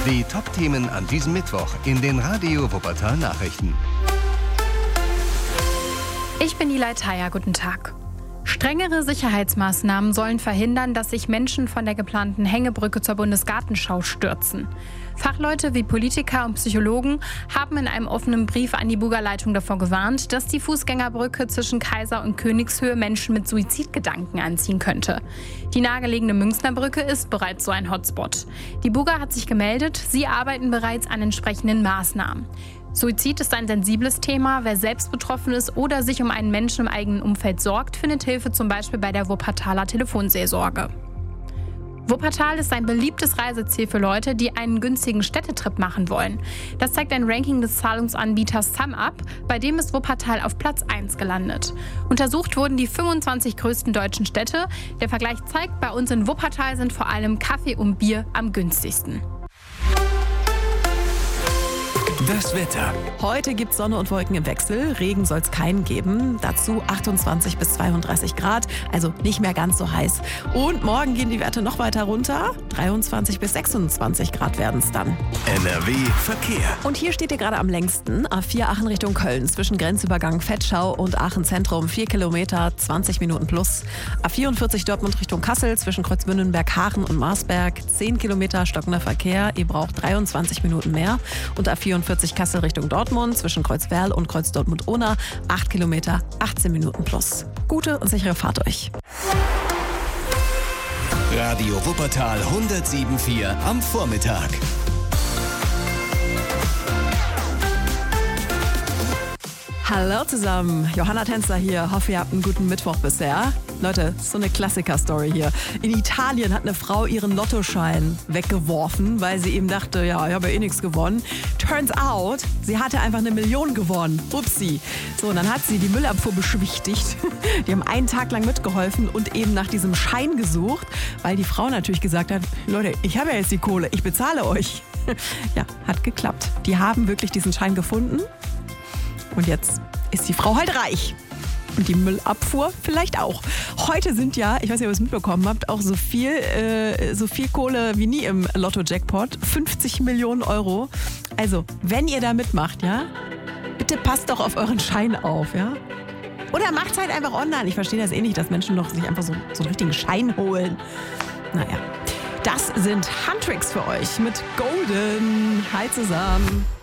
Die Top-Themen an diesem Mittwoch in den Radio Wuppertal Nachrichten. Ich bin Nilay Taya, guten Tag. Strengere Sicherheitsmaßnahmen sollen verhindern, dass sich Menschen von der geplanten Hängebrücke zur Bundesgartenschau stürzen. Fachleute wie Politiker und Psychologen haben in einem offenen Brief an die Buga-Leitung davor gewarnt, dass die Fußgängerbrücke zwischen Kaiser- und Königshöhe Menschen mit Suizidgedanken anziehen könnte. Die nahegelegene Münchner Brücke ist bereits so ein Hotspot. Die Buga hat sich gemeldet, sie arbeiten bereits an entsprechenden Maßnahmen. Suizid ist ein sensibles Thema. Wer selbst betroffen ist oder sich um einen Menschen im eigenen Umfeld sorgt, findet Hilfe zum Beispiel bei der Wuppertaler Telefonseelsorge. Wuppertal ist ein beliebtes Reiseziel für Leute, die einen günstigen Städtetrip machen wollen. Das zeigt ein Ranking des Zahlungsanbieters SumUp, bei dem ist Wuppertal auf Platz 1 gelandet. Untersucht wurden die 25 größten deutschen Städte. Der Vergleich zeigt, bei uns in Wuppertal sind vor allem Kaffee und Bier am günstigsten. Das Wetter. Heute gibt es Sonne und Wolken im Wechsel. Regen soll es keinen geben. Dazu 28 bis 32 Grad, also nicht mehr ganz so heiß. Und morgen gehen die Werte noch weiter runter. 23 bis 26 Grad werden es dann. NRW Verkehr. Und hier steht ihr gerade am längsten. A4 Aachen Richtung Köln zwischen Grenzübergang Vetschau und Aachen Zentrum 4 Kilometer, 20 Minuten plus. A44 Dortmund Richtung Kassel zwischen Kreuzbünnenberg, Hachen und Marsberg 10 Kilometer stockender Verkehr. Ihr braucht 23 Minuten mehr. Und A44 Kassel Richtung Dortmund zwischen Kreuzwerl und Kreuz Dortmund-Ohna 8 Kilometer, 18 Minuten plus. Gute und sichere Fahrt euch. Radio Wuppertal 107.4 am Vormittag. Hallo zusammen, Johanna Tänzer hier. Hoffe, ihr habt einen guten Mittwoch bisher. Leute, so eine Klassiker-Story hier. In Italien hat eine Frau ihren Lottoschein weggeworfen, weil sie eben dachte, ja, ich habe ja eh nichts gewonnen. Turns out, sie hatte einfach 1 Million gewonnen. Upsi. So, und dann hat sie die Müllabfuhr beschwichtigt. Die haben einen Tag lang mitgeholfen und eben nach diesem Schein gesucht, weil die Frau natürlich gesagt hat, Leute, ich habe ja jetzt die Kohle, ich bezahle euch. Ja, hat geklappt. Die haben wirklich diesen Schein gefunden. Und jetzt ist die Frau halt reich. Und die Müllabfuhr vielleicht auch. Heute sind ja, ich weiß nicht, ob ihr es mitbekommen habt, auch so viel Kohle wie nie im Lotto-Jackpot. 50 Millionen Euro. Also, wenn ihr da mitmacht, ja, bitte passt doch auf euren Schein auf, ja. Oder macht's halt einfach online. Ich verstehe das eh nicht, dass Menschen doch sich einfach so einen richtigen Schein holen. Naja, das sind Handtricks für euch mit Golden. Hi zusammen.